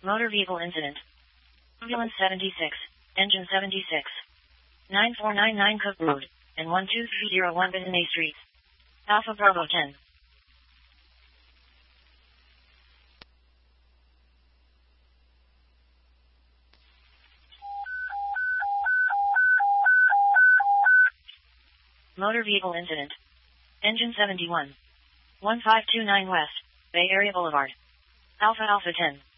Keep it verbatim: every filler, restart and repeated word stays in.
Motor vehicle incident. Ambulance seventy-six, engine seventy-six. nine four nine nine Cook Road, and one two three zero one Bethany Street. Alpha Bravo ten. Motor vehicle incident. Engine seventy-one. one five two nine West, Bay Area Boulevard. Alpha Alpha ten.